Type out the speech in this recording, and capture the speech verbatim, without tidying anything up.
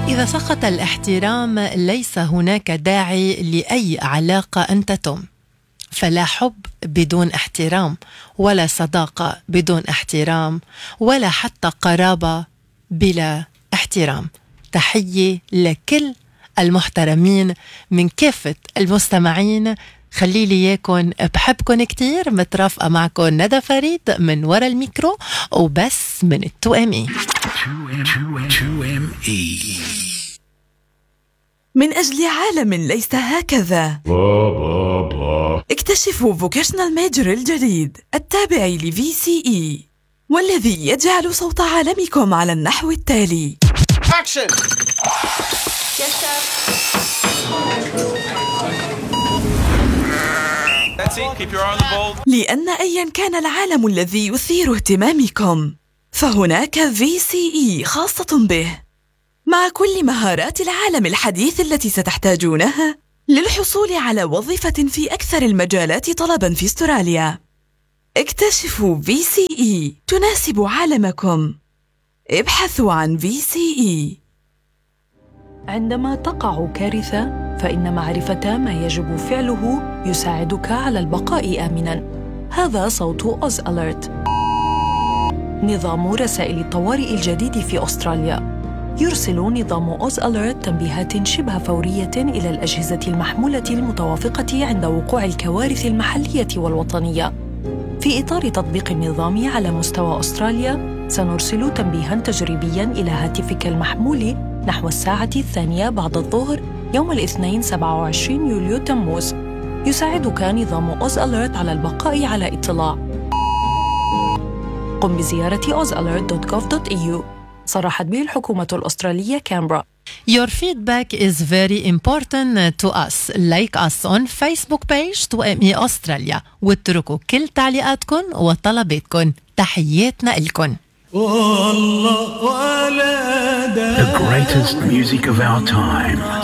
إذا سقط الاحترام ليس هناك داعي لأي علاقة أن تتم، فلا حب بدون احترام، ولا صداقة بدون احترام، ولا حتى قرابة بلا احترام. تحية لكل المحترمين من كافة المستمعين. خلي لي ياكن بحبكن كتير. مترافقة معكن ندى فريد من ورا الميكرو وبس من التو ام اي. من أجل عالم ليس هكذا، اكتشفوا فوكيشنال ميجر الجديد التابع لفي سي اي، والذي يجعل صوت عالمكم على النحو التالي. Action. Yes, sir. That's it. Keep your eye on the ball. لأن أيا كان العالم الذي يثير اهتمامكم، فهناك في سي اي خاصة به، مع كل مهارات العالم الحديث التي ستحتاجونها للحصول على وظيفة في أكثر المجالات طلباً في استراليا. اكتشفوا في سي اي تناسب عالمكم. ابحثوا عن في سي اي. عندما تقع كارثة، فإن معرفة ما يجب فعله يساعدك على البقاء آمناً. هذا صوت أوز أليرت، نظام رسائل الطوارئ الجديد في أستراليا. يرسل نظام أوز أليرت تنبيهات شبه فورية إلى الأجهزة المحمولة المتوافقة عند وقوع الكوارث المحلية والوطنية. في إطار تطبيق النظام على مستوى أستراليا، سنرسل تنبيهاً تجريبياً إلى هاتفك المحمول نحو الساعة الثانية بعد الظهر يوم الاثنين سبعة وعشرين يوليو تموز. يساعدك نظام أوز أليرت على البقاء على اطلاع. قم بزيارة أوز أليرت دوت جوف دوت إي يو. صرحت به الحكومة الأسترالية كامبرا. Your feedback is very important to us. Like us on Facebook page تو ام اي Australia. واتركوا كل تعليقاتكم وطلباتكم. تحياتنا لكم. The greatest music of our time.